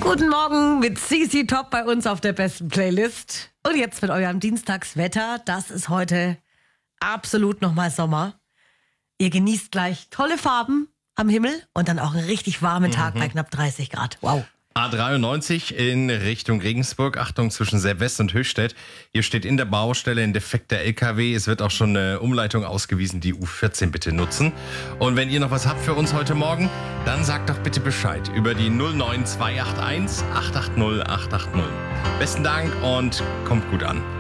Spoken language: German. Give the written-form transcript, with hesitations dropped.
Guten Morgen mit CC Top bei uns auf der besten Playlist. Und jetzt mit eurem Dienstagswetter. Das ist heute absolut nochmal Sommer. Ihr genießt gleich tolle Farben am Himmel und dann auch einen richtig warmen Tag bei knapp 30 Grad. Wow. A93 in Richtung Regensburg. Achtung, zwischen Seewest und Höchstädt. Hier steht in der Baustelle ein defekter LKW. Es wird auch schon eine Umleitung ausgewiesen. Die U14 bitte nutzen. Und wenn ihr noch was habt für uns heute Morgen, dann sagt doch bitte Bescheid über die 09281 880 880. Besten Dank und kommt gut an.